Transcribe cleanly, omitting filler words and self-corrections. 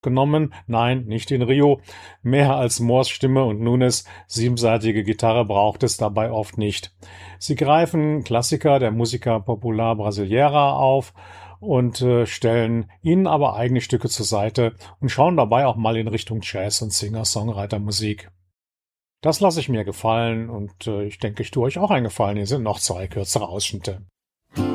genommen. Nein, nicht in Rio. Mehr als Moores Stimme und Nunes' siebensaitige Gitarre braucht es dabei oft nicht. Sie greifen Klassiker der Música Popular Brasileira auf und stellen ihnen aber eigene Stücke zur Seite und schauen dabei auch mal in Richtung Jazz und Singer-Songwriter-Musik. Das lasse ich mir gefallen und ich denke, ich tue euch auch einen Gefallen. Hier sind noch zwei kürzere Ausschnitte.